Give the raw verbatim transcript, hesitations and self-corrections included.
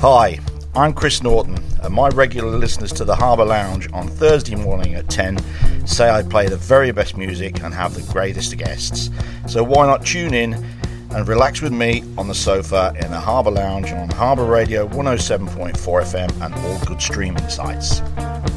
Hi, I'm Chris Norton, and my regular listeners to the Harbour Lounge on Thursday morning at ten say I play the very best music and have the greatest guests. So why not tune in and relax with me on the sofa in the Harbour Lounge on Harbour Radio one oh seven point four F M and all good streaming sites.